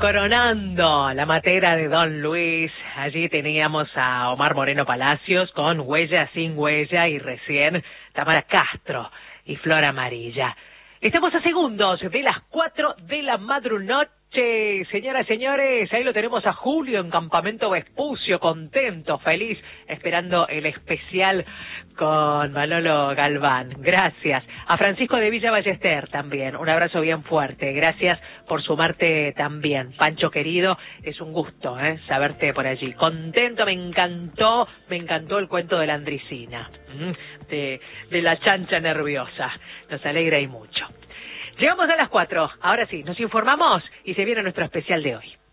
coronando la matera de Don Luis. Allí teníamos a Omar Moreno Palacios con Huella sin Huella y recién Tamara Castro y Flor Amarilla. Estamos a segundos de las 4 de la madrugada. Señoras y señores, ahí lo tenemos a Julio en Campamento Vespucio, contento, feliz, esperando el especial con Manolo Galván. Gracias. A Francisco de Villa Ballester también, un abrazo bien fuerte. Gracias por sumarte también. Pancho querido, es un gusto saberte por allí. Contento, me encantó el cuento de la Andricina, de la chancha nerviosa. Nos alegra y mucho. Llegamos a las 4, ahora sí, nos informamos y se viene nuestro especial de hoy.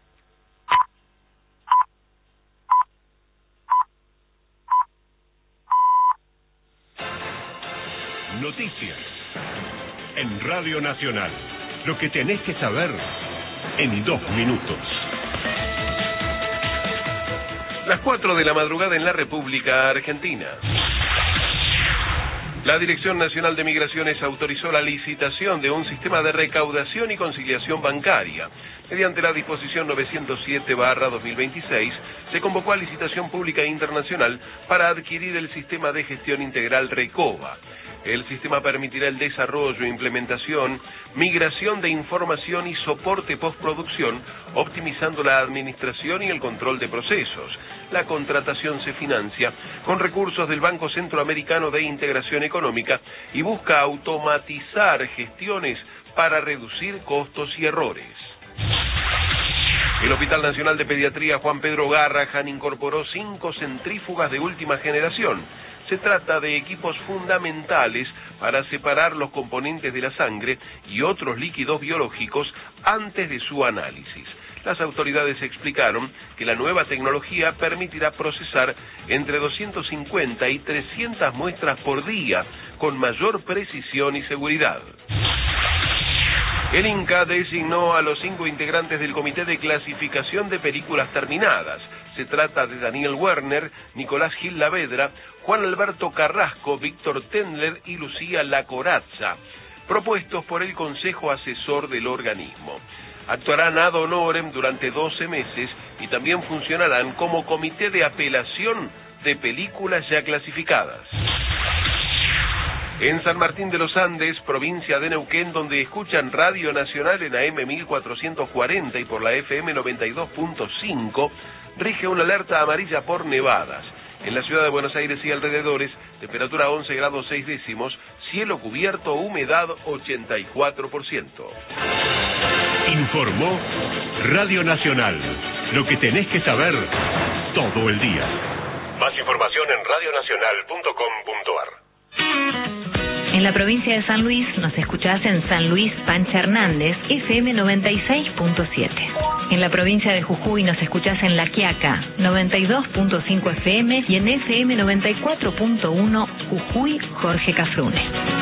Noticias en Radio Nacional. Lo que tenés que saber en 2 minutos. Las 4 de la madrugada en la República Argentina. La Dirección Nacional de Migraciones autorizó la licitación de un sistema de recaudación y conciliación bancaria. Mediante la disposición 907/2026, se convocó a licitación pública internacional para adquirir el sistema de gestión integral RECOBA. El sistema permitirá el desarrollo, implementación, migración de información y soporte postproducción, optimizando la administración y el control de procesos. La contratación se financia con recursos del Banco Centroamericano de Integración Económica y busca automatizar gestiones para reducir costos y errores. El Hospital Nacional de Pediatría Juan Pedro Garrahan incorporó 5 centrífugas de última generación. Se trata de equipos fundamentales para separar los componentes de la sangre y otros líquidos biológicos antes de su análisis. Las autoridades explicaron que la nueva tecnología permitirá procesar entre 250 y 300 muestras por día, con mayor precisión y seguridad. El Inca designó a los 5 integrantes del Comité de Clasificación de Películas Terminadas. Se trata de Daniel Werner, Nicolás Gil Lavedra, Juan Alberto Carrasco, Víctor Tendler y Lucía Lacorazza, propuestos por el Consejo Asesor del organismo. Actuarán ad honorem durante 12 meses y también funcionarán como comité de apelación de películas ya clasificadas. En San Martín de los Andes, provincia de Neuquén, donde escuchan Radio Nacional en AM 1440 y por la FM 92.5, rige una alerta amarilla por nevadas. En la ciudad de Buenos Aires y alrededores, temperatura 11 grados 6 décimos, cielo cubierto, humedad 84%. Informó Radio Nacional. Lo que tenés que saber todo el día. Más información en radionacional.com.ar. En la provincia de San Luis nos escuchás en San Luis Pancha Hernández, FM 96.7. En la provincia de Jujuy nos escuchás en La Quiaca, 92.5 FM y en FM 94.1 Jujuy Jorge Cafrune.